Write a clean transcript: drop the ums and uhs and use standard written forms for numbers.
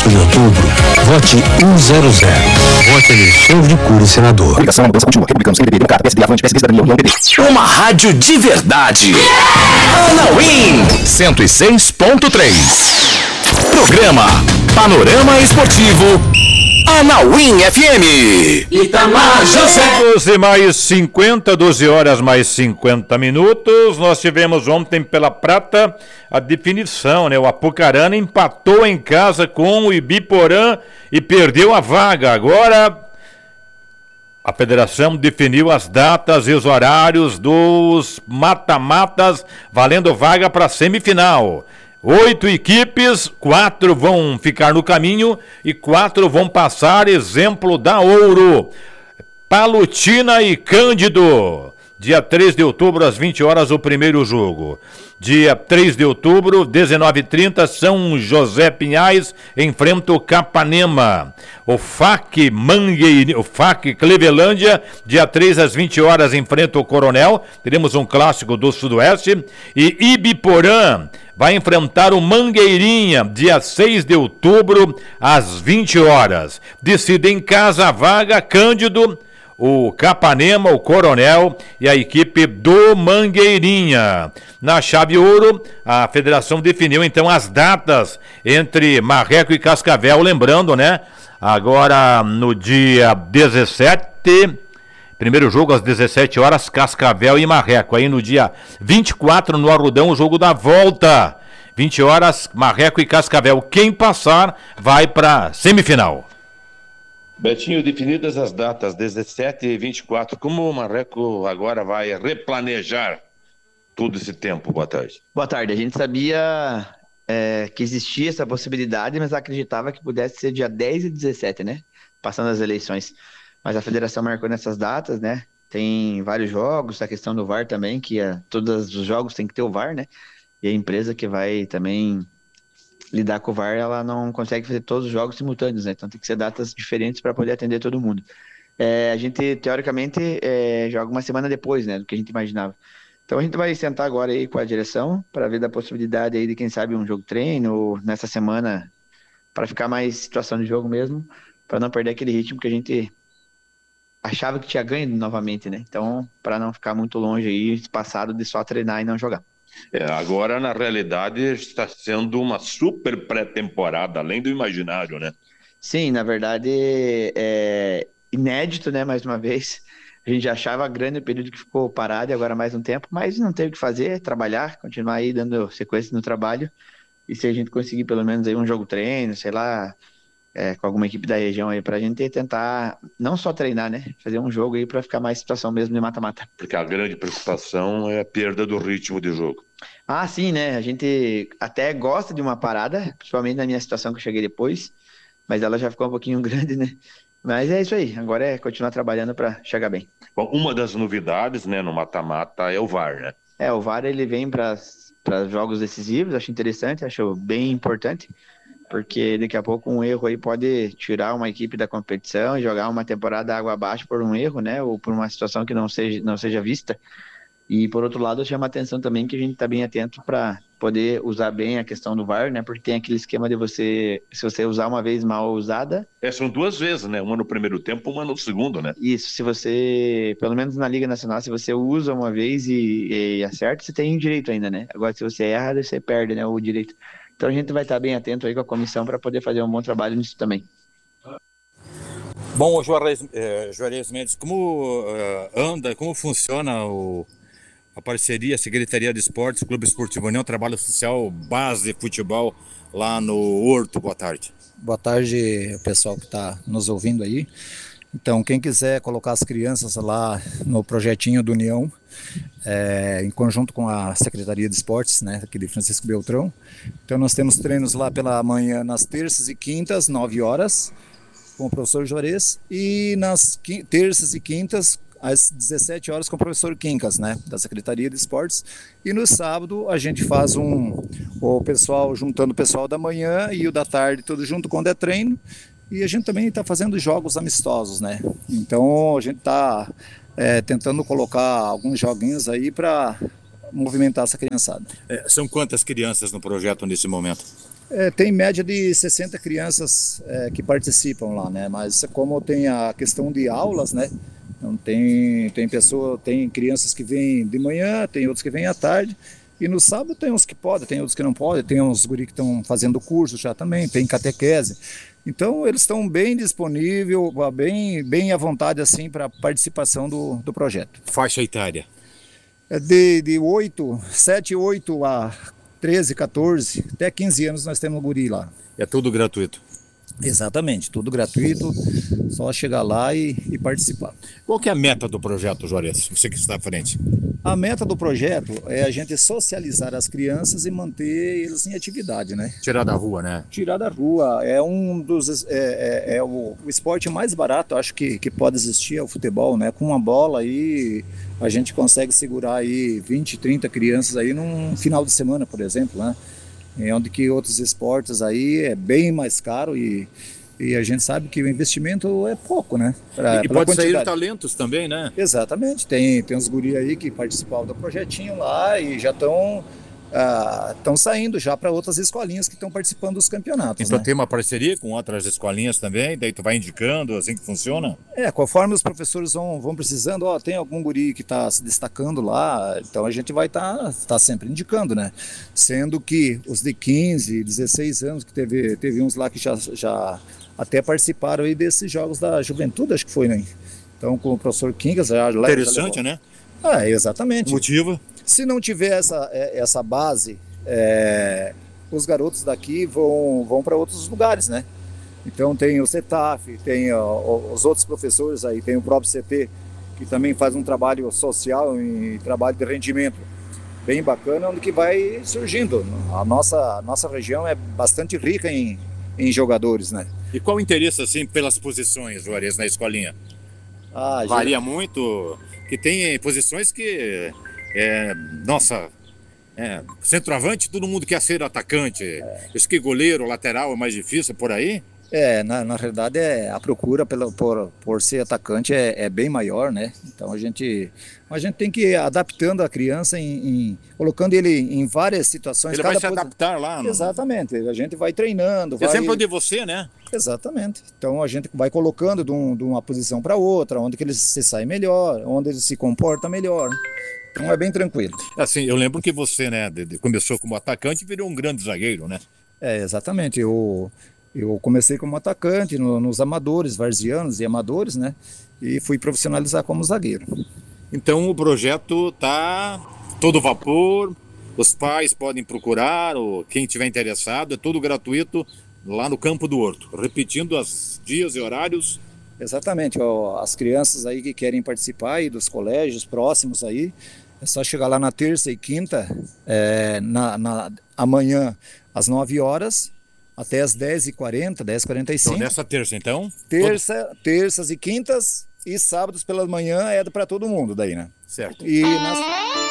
4 de outubro, vote 100. Vote eleição de cura e senador. Coligação, mudança contínua. Republicanos, MDB, Democrata, PSD, Avante, PSB, Cidadania, União, PT. Uma rádio de verdade. Anauim 106.3. Programa Panorama Esportivo Anauim FM. Itamar José. 12 horas mais 50 minutos. Nós tivemos ontem pela Prata a definição, né? O Apucarana empatou em casa com o Ibiporã e perdeu a vaga. Agora a federação definiu as datas e os horários dos mata-matas, valendo vaga para a semifinal. 8 equipes, 4 vão ficar no caminho e 4 vão passar, exemplo da Ouro. Palutina e Cândido. Dia 3 de outubro, às 20 horas, o primeiro jogo. Dia 3 de outubro, 19h30, São José Pinhais enfrenta o Capanema. O FAC Clevelândia, dia 3 às 20 horas, enfrenta o Coronel. Teremos um clássico do Sudoeste. E Ibiporã vai enfrentar o Mangueirinha, dia 6 de outubro, às 20 horas. Decide em casa a vaga, Cândido, o Capanema, o Coronel e a equipe do Mangueirinha. Na chave ouro, a federação definiu então as datas entre Marreco e Cascavel, lembrando, né? Agora no dia 17, primeiro jogo às 17 horas, Cascavel e Marreco. Aí no dia 24, no Arrudão, o jogo da volta. 20 horas, Marreco e Cascavel. Quem passar vai para semifinal. Betinho, definidas as datas 17 e 24, como o Marreco agora vai replanejar todo esse tempo? Boa tarde. Boa tarde. A gente sabia que existia essa possibilidade, mas acreditava que pudesse ser dia 10 e 17, né? Passando as eleições. Mas a federação marcou nessas datas, né? Tem vários jogos, a questão do VAR também, que todos os jogos tem que ter o VAR, né? E a empresa que vai também lidar com o VAR, ela não consegue fazer todos os jogos simultâneos, né? Então tem que ser datas diferentes para poder atender todo mundo. A gente, teoricamente, joga uma semana depois, né, do que a gente imaginava. Então a gente vai sentar agora aí com a direção para ver da possibilidade aí de, quem sabe, um jogo treino ou nessa semana, para ficar mais situação de jogo mesmo, para não perder aquele ritmo que a gente achava que tinha ganho novamente, né? Então, para não ficar muito longe aí, passado de só treinar e não jogar. Agora, na realidade, está sendo uma super pré-temporada, além do imaginário, né? Sim, na verdade, é inédito, né? Mais uma vez, a gente já achava grande o período que ficou parado e agora mais um tempo, mas não teve o que fazer, trabalhar, continuar aí dando sequência no trabalho. E se a gente conseguir pelo menos aí um jogo treino, sei lá, com alguma equipe da região aí, pra gente tentar não só treinar, né? Fazer um jogo aí pra ficar mais situação mesmo de mata-mata. Porque a grande preocupação é a perda do ritmo de jogo. Ah, sim, né? A gente até gosta de uma parada, principalmente na minha situação que eu cheguei depois, mas ela já ficou um pouquinho grande, né? Mas é isso aí, agora é continuar trabalhando pra chegar bem. Bom, uma das novidades, né, no mata-mata é o VAR, né? O VAR, ele vem para jogos decisivos, acho interessante, acho bem importante, porque daqui a pouco um erro aí pode tirar uma equipe da competição e jogar uma temporada água abaixo por um erro, né, ou por uma situação que não seja vista. E por outro lado, chama a atenção também que a gente está bem atento para poder usar bem a questão do VAR, né, porque tem aquele esquema de se você usar uma vez mal usada... São duas vezes, né, uma no primeiro tempo, uma no segundo, né? Isso, se você, pelo menos na Liga Nacional, se você usa uma vez e acerta, você tem direito ainda, né? Agora, se você erra, você perde, né, o direito. Então a gente vai estar bem atento aí com a comissão para poder fazer um bom trabalho nisso também. Bom, Juarez Mendes, como anda, como funciona a parceria, a Secretaria de Esportes, Clube Esportivo União, trabalho social, base de futebol lá no Horto? Boa tarde. Boa tarde, pessoal que está nos ouvindo aí. Então, quem quiser colocar as crianças lá no projetinho do União, em conjunto com a Secretaria de Esportes, né, aqui de Francisco Beltrão. Então, nós temos treinos lá pela manhã, nas terças e quintas, 9 horas, com o professor Juarez, e nas terças e quintas, às 17 horas, com o professor Quincas, né, da Secretaria de Esportes. E no sábado, a gente faz o pessoal, juntando o pessoal da manhã e o da tarde, tudo junto quando é treino. E a gente também está fazendo jogos amistosos, né? Então a gente está tentando colocar alguns joguinhos aí para movimentar essa criançada. São quantas crianças no projeto nesse momento? Tem média de 60 crianças que participam lá, né? Mas como tem a questão de aulas, né? Então tem crianças que vêm de manhã, tem outros que vêm à tarde. E no sábado tem uns que podem, tem outros que não podem, tem uns guri que estão fazendo curso já também, tem catequese. Então eles estão bem disponíveis, bem à vontade assim para participação do projeto. Faixa etária? De 7, 8 a 13, 14, até 15 anos nós temos guri lá. É tudo gratuito? Exatamente, tudo gratuito, só chegar lá e participar. Qual que é a meta do projeto, Juarez? Você que está à frente. A meta do projeto é a gente socializar as crianças e manter eles em atividade, né? Tirar da rua, né? Tirar da rua é o esporte mais barato, acho que pode existir, é o futebol, né? Com uma bola aí a gente consegue segurar aí 20, 30 crianças aí num final de semana, por exemplo, né? Onde que outros esportes aí é bem mais caro e a gente sabe que o investimento é pouco, né? E pode sair talentos também, né? Exatamente, tem uns guri aí que participavam do projetinho lá e já estão saindo já para outras escolinhas que estão participando dos campeonatos. Então né? tem uma parceria com outras escolinhas também, daí tu vai indicando, assim que funciona? Conforme os professores vão precisando, tem algum guri que está se destacando lá, então a gente vai tá sempre indicando, né? Sendo que os de 15, 16 anos, que teve uns lá que já até participaram aí desses jogos da juventude, acho que foi, né? Então com o professor Kingas já interessante, né? Exatamente. Motiva. Se não tiver essa base, os garotos daqui vão para outros lugares, né? Então tem o CETAF, tem os outros professores aí, tem o próprio CT, que também faz um trabalho social e trabalho de rendimento bem bacana, onde que vai surgindo. A nossa região é bastante rica em jogadores, né? E qual o interesse, assim, pelas posições, Juarez, na escolinha? Varia muito, que tem posições que... centroavante, todo mundo quer ser atacante. Isso que goleiro, lateral é mais difícil, por aí? Na realidade a procura por ser atacante é bem maior, né? Então a gente tem que ir adaptando a criança, colocando ele em várias situações. Ele vai se adaptar lá. Exatamente, a gente vai treinando. Exemplo de você, né? Exatamente. Então a gente vai colocando de uma posição para outra, onde que ele se sai melhor, onde ele se comporta melhor. Então é bem tranquilo. Assim, eu lembro que você, né, começou como atacante e virou um grande zagueiro, né? Exatamente. Eu comecei como atacante nos amadores, varzianos e amadores, né? E fui profissionalizar como zagueiro. Então o projeto tá todo vapor, os pais podem procurar, ou quem tiver interessado, é tudo gratuito lá no Campo do Horto. Repetindo os dias e horários. Exatamente, as crianças aí que querem participar aí dos colégios próximos aí, é só chegar lá na terça e quinta, amanhã às 9 horas, até às 10h40, 10h45. Então nessa terça, então? Terças e quintas e sábados pela manhã é para todo mundo daí, né? Certo. E nas